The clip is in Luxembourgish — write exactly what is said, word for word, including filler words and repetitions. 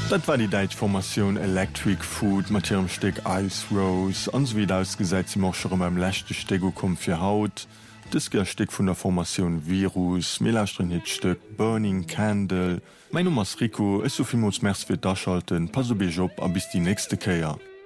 Dat war die Deit Formatioun Electric Food, mat hirem Steck Ice Rose, ans wie ausgesäit ze marcherem am lächte Stego kom fir Haut, Dësker Steck vun der Formatioun Virus, Melastrinhitstöck, Burning Candle. Mein Nummers Rico es sovi Mos Merz fir daschalten, pass op Job a bis die nächste Käier.